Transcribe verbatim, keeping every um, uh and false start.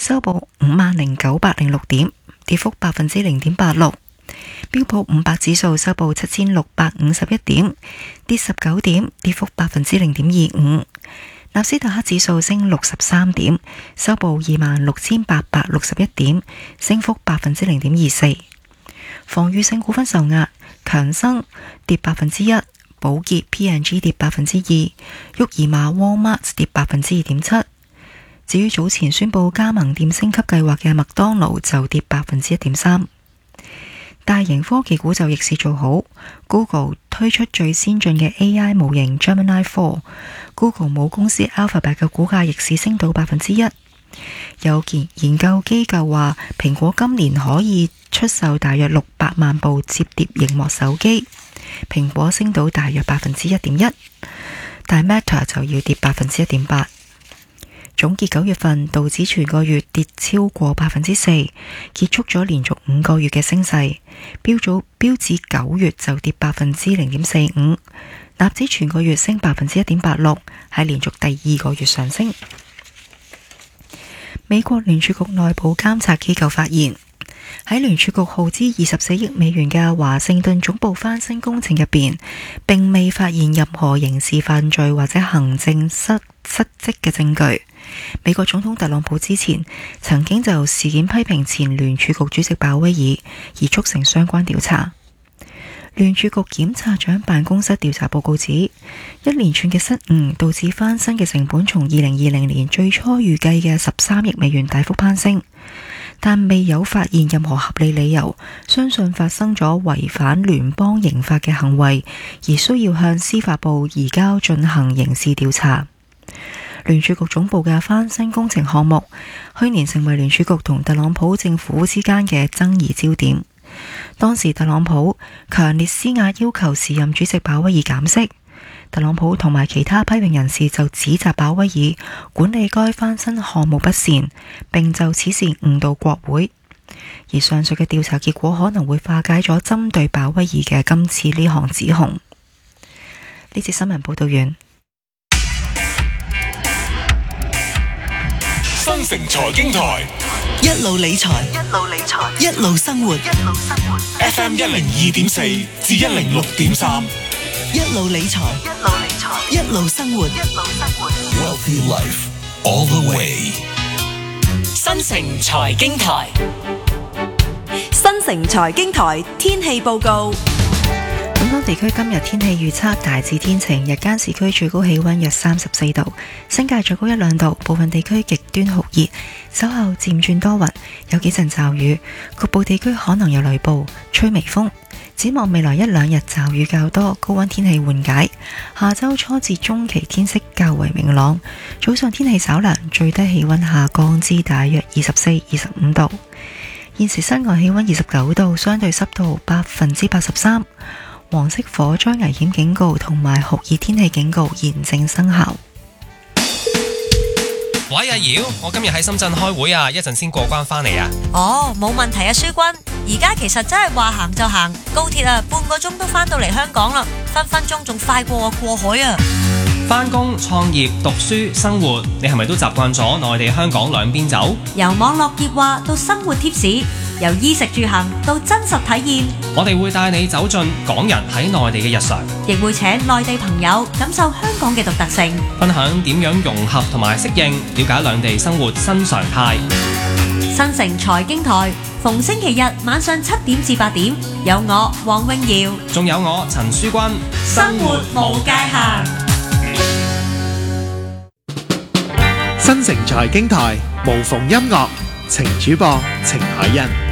收報五萬零九百零六點，跌幅百分之零點八六。標普五百指數收報七千六百五十一點，跌十九點，跌幅百分之零點二五。納斯達克指數升六十三點，收報二萬六千八百六十一點，升幅百分之零點二四。防禦性股份受壓，強生跌百分之一，寶潔 P and G 跌百分之二，沃爾瑪 Walmart 跌百分之二點七。至於早前宣布加盟店升級計劃嘅麥當勞就跌百分之一點三。大型科技股就逆市做好 ，Google 推出最先進嘅 A I 模型 Gemini 四 Google 母公司 Alphabet 嘅股價逆市升到百分之一。有研研究機構話，蘋果今年可以出售大約六百萬部摺疊螢幕手機，蘋果升到大約百分之一點一，但 Meta 就要跌百分之一點八。總結九月份，道指全個月跌超過百分之四，結束咗連續五個月嘅升勢。標組標指九月就跌百分之零點四五，納指全個月升百分之一點八六，係連續第二個月上升。美國聯儲局內部監察機構發現，喺聯儲局耗資二十四億美元嘅華盛頓總部翻新工程入邊，並未發現任何刑事犯罪或者行政失失職嘅證據。美國總統特朗普之前曾經就事件批評前聯儲局主席鮑威爾，而促成相關調查。聯儲局檢察長辦公室調查報告指，一連串嘅失誤導致翻新嘅成本從二零二零年最初預計嘅十三億美元大幅攀升，但未有發現任何合理理由相信發生咗違反聯邦刑法嘅行為，而需要向司法部移交進行刑事調查。聯儲局總部嘅翻新工程項目，去年成為聯儲局同特朗普政府之間嘅爭議焦點。當時特朗普強烈施壓要求時任主席鮑威爾減息，特朗普同埋其他批評人士就指責鮑威爾管理該翻新項目不善，並就此事誤導國會。而上述嘅調查結果可能會化解咗針對鮑威爾嘅今次呢項指控。呢節新聞報道完。 新城財經台一路理財， 一路理財， 一路生活， 一路生活。 F M 一零二點四至一零六點三， 一路理財， 一路理財， 一路生活， 一路生活。 Wealthy Life all the way。 新城財經台， 新城財經台天氣報告。 本港地區今日天氣預測大致天晴，日間市區最高氣溫約三十四度，新界最高一兩度，部分地區極端酷熱，稍後漸轉多雲，有幾陣驟雨，局部地區可能有雷暴，吹微風。展望未來一兩日驟雨較多，高溫天氣緩解，下周初至中期天色較為明朗，早上天氣稍涼，最低氣溫下降至大約二十四、二十五度。現時室外氣溫二十九度，相對濕度百分之八十三。黃色火災危險警告同埋酷熱天氣警告現正生效。 喂，阿瑤，我今日喺深圳開會啊，一陣先過關返嚟啊。 哦，冇問題啊，書君。而家其實真係話行就行，高鐵啊，半個鐘都返到嚟香港啦，分分鐘仲快過我過海啊。 返工、創業、讀書、生活，你係咪都習慣咗內地香港兩邊走？ 由網絡熱話到生活貼士，由衣食住行到真實體驗， 我哋會帶你走進港人喺內地嘅日常， 亦會請內地朋友感受香港嘅獨特性， 分享點樣融合同埋適應，了解兩地生活新常態。 新城財經台逢星期日晚上七點至八點，有我黃詠瑤， 仲有我陳書君， 生活無界限。 新城財經台無縫音樂，情主播程海欣。